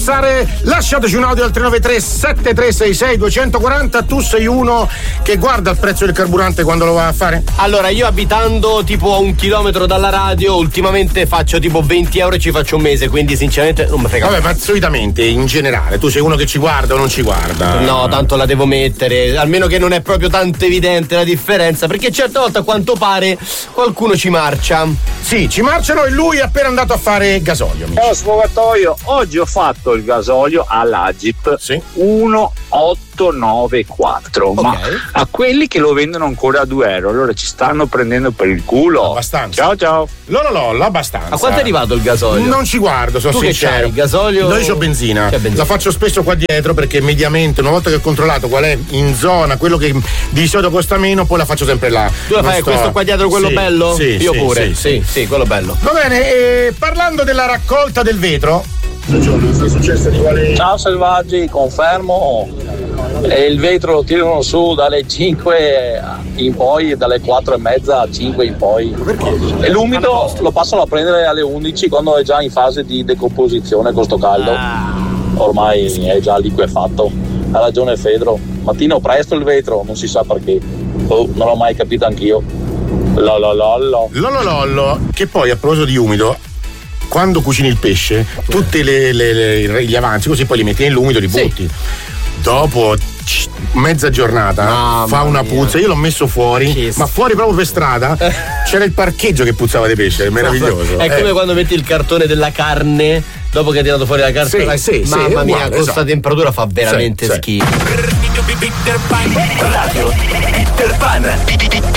passare, lasciateci un audio al 393 7366 240. Tu sei uno che guarda il prezzo del carburante quando lo va a fare? Allora, io abitando tipo a 1 chilometro dalla radio, ultimamente faccio tipo 20 euro e ci faccio un mese, quindi sinceramente non mi frega. Vabbè, ma solitamente in generale tu sei uno che ci guarda o non ci guarda? No, tanto la devo mettere, almeno che non è proprio tanto evidente la differenza, perché certe volte a quanto pare qualcuno ci marcia. Sì, ci marciano e lui è appena andato a fare gasolio. Ciao sfogatoio, oggi ho fatto il gasolio all'Agip 1894, Okay. ma a quelli che lo vendono ancora a 2 euro, allora ci stanno prendendo per il culo. Abbastanza. Ciao ciao. Lololollo, abbastanza. A quanto è arrivato il gasolio? Non ci guardo, sono Tu che sincero. c'hai, gasolio? No, io c'ho benzina. C'è benzina. La faccio spesso qua dietro perché mediamente una volta che ho controllato qual è in zona quello che di solito costa meno, poi la faccio sempre là. Tu la Non fai questo qua dietro, quello Sì, bello? Sì, Io sì, pure. sì. Sì, quello bello. Va bene, parlando della raccolta del vetro. È successo di quale... Ciao selvaggi, confermo. E il vetro lo tirano su dalle 5 in poi, dalle 4 e mezza a 5 in poi. E l'umido lo passano a prendere alle 11 quando è già in fase di decomposizione con sto caldo. Ormai è già liquefatto. Ha ragione Fedro. Mattino presto il vetro, non si sa perché. Non l'ho mai capito anch'io. Lololollo, che poi a proposito di umido, quando cucini il pesce, tutti gli avanzi così poi li metti nell'umido, li butti. Dopo mezza giornata fa una puzza. Io l'ho messo fuori, ma fuori proprio per strada c'era il parcheggio che puzzava di pesce, è meraviglioso. È come quando metti il cartone della carne dopo che hai tirato fuori la carne. Mamma mia, uguale, con questa temperatura fa veramente schifo. Radio Peter Pan.